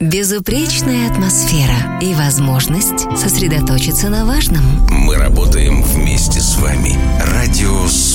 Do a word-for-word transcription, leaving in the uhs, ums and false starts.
Безупречная атмосфера и возможность сосредоточиться на важном. Мы работаем вместе с вами. Радио